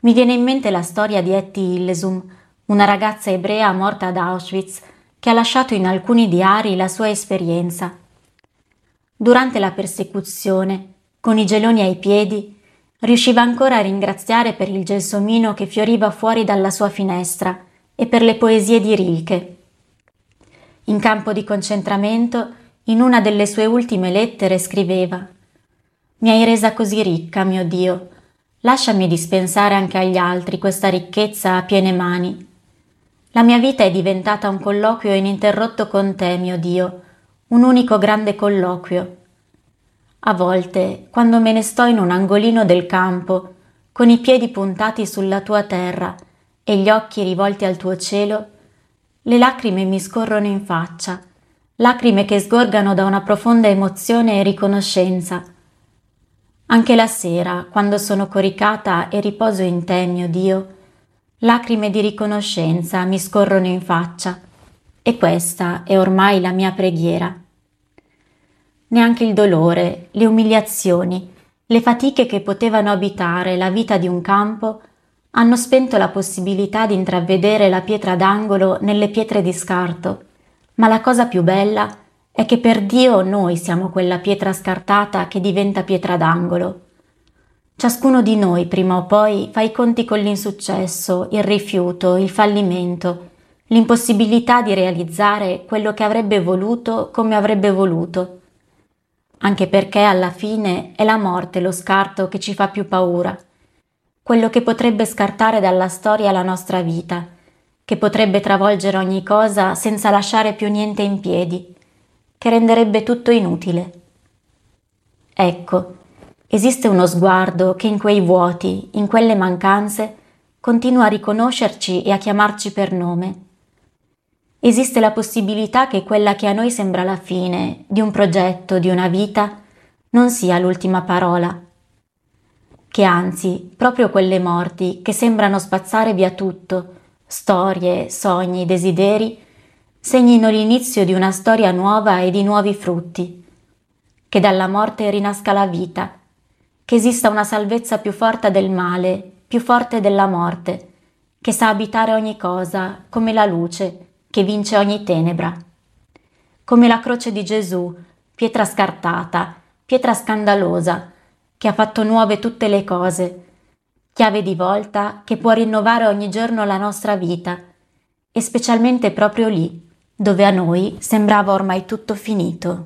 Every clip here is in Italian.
Mi viene in mente la storia di Etty Hillesum, una ragazza ebrea morta ad Auschwitz che ha lasciato in alcuni diari la sua esperienza. Durante la persecuzione, con i geloni ai piedi, riusciva ancora a ringraziare per il gelsomino che fioriva fuori dalla sua finestra e per le poesie di Rilke. In campo di concentramento, in una delle sue ultime lettere scriveva: «Mi hai resa così ricca, mio Dio, lasciami dispensare anche agli altri questa ricchezza a piene mani. La mia vita è diventata un colloquio ininterrotto con te, mio Dio, un unico grande colloquio. A volte, quando me ne sto in un angolino del campo, con i piedi puntati sulla tua terra e gli occhi rivolti al tuo cielo, le lacrime mi scorrono in faccia, lacrime che sgorgano da una profonda emozione e riconoscenza. Anche la sera, quando sono coricata e riposo in te, mio Dio, lacrime di riconoscenza mi scorrono in faccia, e questa è ormai la mia preghiera. Neanche il dolore, le umiliazioni, le fatiche che potevano abitare la vita di un campo hanno spento la possibilità di intravedere la pietra d'angolo nelle pietre di scarto, ma la cosa più bella è che per Dio noi siamo quella pietra scartata che diventa pietra d'angolo. Ciascuno di noi prima o poi fa i conti con l'insuccesso, il rifiuto, il fallimento, l'impossibilità di realizzare quello che avrebbe voluto come avrebbe voluto. Anche perché alla fine è la morte lo scarto che ci fa più paura, quello che potrebbe scartare dalla storia la nostra vita, che potrebbe travolgere ogni cosa senza lasciare più niente in piedi, che renderebbe tutto inutile. Ecco, esiste uno sguardo che in quei vuoti, in quelle mancanze, continua a riconoscerci e a chiamarci per nome. Esiste la possibilità che quella che a noi sembra la fine di un progetto, di una vita, non sia l'ultima parola. Che anzi, proprio quelle morti che sembrano spazzare via tutto, storie, sogni, desideri, segnino l'inizio di una storia nuova e di nuovi frutti. Che dalla morte rinasca la vita, che esista una salvezza più forte del male, più forte della morte, che sa abitare ogni cosa come la luce, che vince ogni tenebra. Come la croce di Gesù, pietra scartata, pietra scandalosa, che ha fatto nuove tutte le cose, chiave di volta che può rinnovare ogni giorno la nostra vita, e specialmente proprio lì, dove a noi sembrava ormai tutto finito.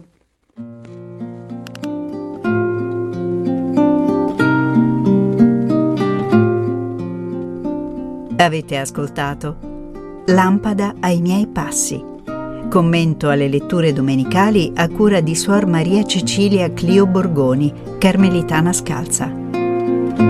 Avete ascoltato Lampada ai miei passi, commento alle letture domenicali a cura di Suor Maria Cecilia Clio Borgoni, carmelitana scalza.